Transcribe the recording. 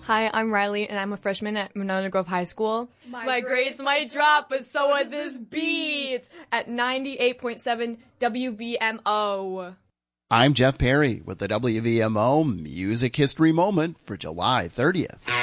Hi, I'm Riley, and I'm a freshman at Monona Grove High School. My grades might drop, but so would this beat at 98.7 WVMO. I'm Jeff Perry with the WVMO Music History Moment for July 30th.